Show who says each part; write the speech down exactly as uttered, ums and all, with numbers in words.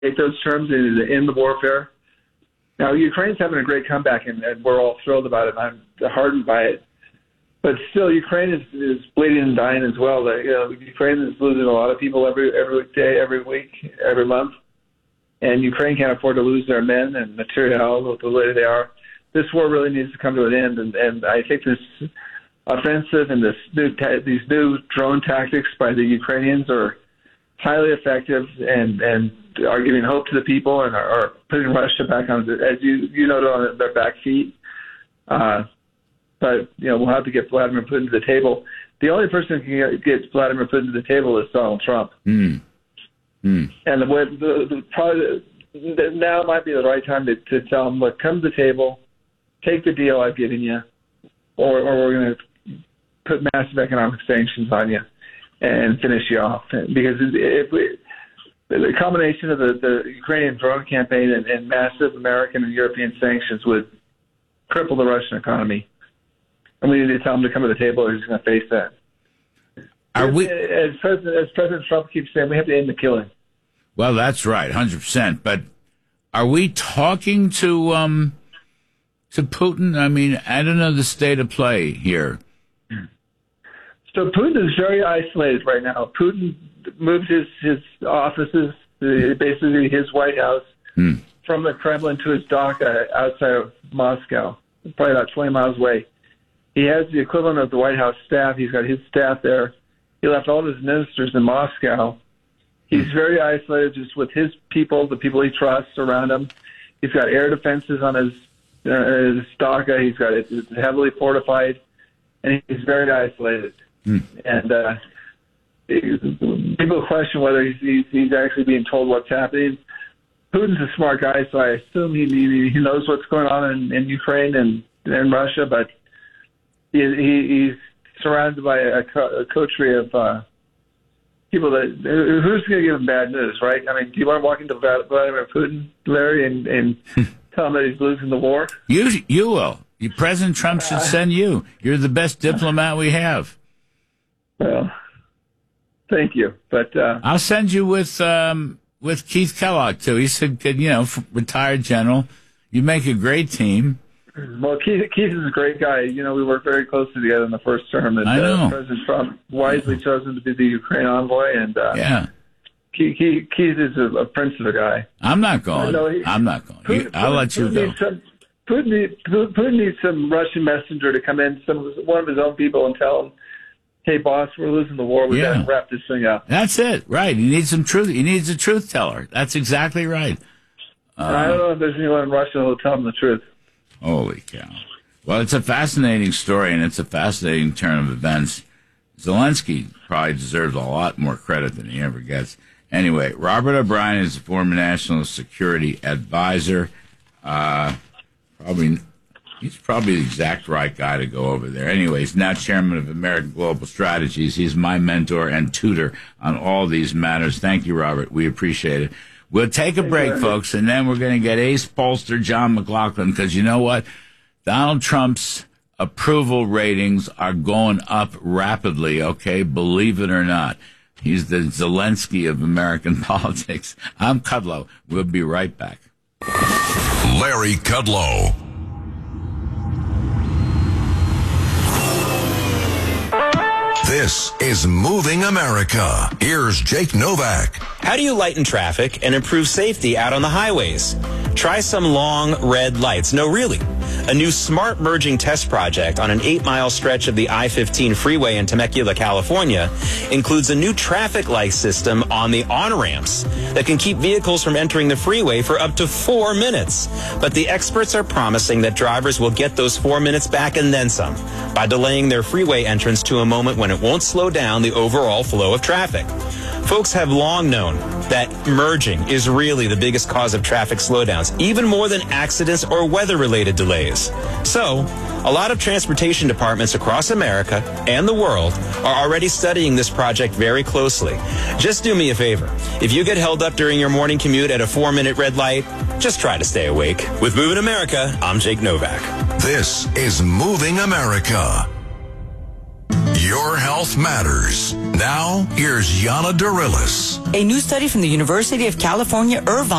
Speaker 1: take those terms and end the warfare. Now, Ukraine's having a great comeback, and, and we're all thrilled about it. I'm heartened by it. But still, Ukraine is, is bleeding and dying as well. You know, Ukraine is losing a lot of people every every day, every week, every month. And Ukraine can't afford to lose their men and material the way they are. This war really needs to come to an end. And, and I think this offensive and this new ta- these new drone tactics by the Ukrainians are highly effective and, and are giving hope to the people and are, are putting Russia back on, the, as you you noted, on their back feet. Uh, but, you know, we'll have to get Vladimir Putin to the table. The only person who can get, get Vladimir Putin to the table is Donald Trump.
Speaker 2: Mm. Mm.
Speaker 1: And the, the, the, probably, the, now might be the right time to, to tell him, look, come to the table, take the deal I've given you, or, or we're going to put massive economic sanctions on you and finish you off. Because if we, the combination of the, the Ukrainian drone campaign and, and massive American and European sanctions would cripple the Russian economy. And we need to tell him to come to the table or he's going to face that.
Speaker 2: Are we,
Speaker 1: as, President, as President Trump keeps saying, we have to end the killing.
Speaker 2: Well, that's right, one hundred percent. But are we talking to um, to Putin? I mean, I don't know the state of play here.
Speaker 1: So Putin is very isolated right now. Putin moved his, his offices, basically his White House, hmm. from the Kremlin to his dock outside of Moscow, probably about twenty miles away. He has the equivalent of the White House staff. He's got his staff there. He left all his ministers in Moscow. He's very isolated just with his people, the people he trusts around him. He's got air defenses on his, uh, his Staka. He's got it it's heavily fortified, and he's very isolated. Mm. And uh, people question whether he's, he's, he's actually being told what's happening. Putin's a smart guy, so I assume he he knows what's going on in, in Ukraine and, and Russia, but he, he, he's surrounded by a, a coterie of uh, people that who's going to give him bad news, right? I mean, do you want to walk into Vladimir Putin, Larry, and, and tell him that he's losing the war?
Speaker 2: You you will. You, President Trump should send you. You're the best diplomat we have.
Speaker 1: Well, thank you, but uh,
Speaker 2: I'll send you with um, with Keith Kellogg too. He's a good, you know, retired general. You make a great team.
Speaker 1: Well, Keith, Keith is a great guy. You know, we worked very closely together in the first term, and
Speaker 2: I know.
Speaker 1: Uh, President Trump wisely chosen to be the Ukraine envoy. And uh,
Speaker 2: yeah,
Speaker 1: Keith, Keith, Keith is a, a prince of a guy.
Speaker 2: I'm not going. He, I'm not going. Putin, you, I'll Putin, let you
Speaker 1: Putin
Speaker 2: go.
Speaker 1: Needs some, Putin, needs, Putin needs some Russian messenger to come in, some of his, one of his own people, and tell him, "Hey, boss, we're losing the war. We
Speaker 2: yeah.
Speaker 1: got to wrap this thing up."
Speaker 2: That's it, right? He needs some truth. He needs a truth teller. That's exactly right.
Speaker 1: Uh, I don't know if there's anyone in Russia who'll tell him the truth.
Speaker 2: Holy cow. Well, it's a fascinating story, and it's a fascinating turn of events. Zelensky probably deserves a lot more credit than he ever gets. Anyway, Robert O'Brien is a former national security advisor. Uh, probably, he's probably the exact right guy to go over there. Anyway, he's now chairman of American Global Strategies. He's my mentor and tutor on all these matters. Thank you, Robert. We appreciate it. We'll take a break, folks, and then we're going to get ace pollster John McLaughlin, because you know what? Donald Trump's approval ratings are going up rapidly, okay? Believe it or not. He's the Zelensky of American politics. I'm Kudlow. We'll be right back.
Speaker 3: Larry Kudlow. This is Moving America. Here's Jake Novak.
Speaker 4: How do you lighten traffic and improve safety out on the highways? Try some long red lights. No, really. A new smart merging test project on an eight-mile stretch of the I fifteen freeway in Temecula, California, includes a new traffic light system on the on-ramps that can keep vehicles from entering the freeway for up to four minutes. But the experts are promising that drivers will get those four minutes back and then some by delaying their freeway entrance to a moment when it won't slow down the overall flow of traffic. Folks have long known that merging is really the biggest cause of traffic slowdowns, even more than accidents or weather-related delays. So, a lot of transportation departments across America and the world are already studying this project very closely. Just do me a favor. If you get held up during your morning commute at a four-minute red light, just try to stay awake. With Moving America, I'm Jake Novak.
Speaker 3: This is Moving America. You're Your health matters. Now, here's Yana Darilis.
Speaker 5: A new study from the University of California, Irvine